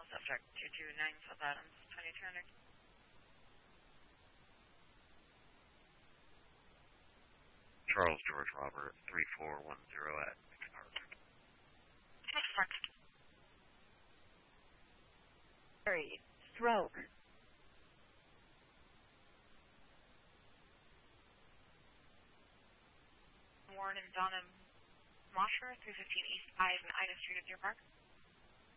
subject 229 South Adams, 2200. Charles George Robert 3410 at McArthur. Harry, stroke. Warren and Donna Mosher, 315 East I and Ida Street at Deer Park.